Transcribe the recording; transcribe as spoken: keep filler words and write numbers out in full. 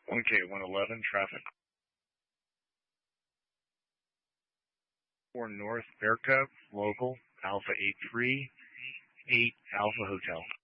one K one eleven, traffic. four North, Bear Cub, local, Alpha eight three eight Alpha Hotel.